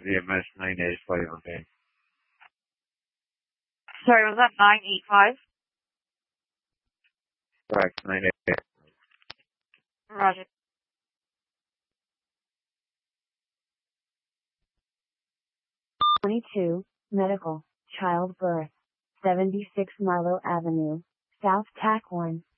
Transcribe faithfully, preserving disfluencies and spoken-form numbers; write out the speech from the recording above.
V M S nine eight five on day. Sorry, was that nine eight five? Correct, nine eight eight. Roger. twenty-two, Medical, Childbirth, seventy-six Marlow Avenue, South Tack one.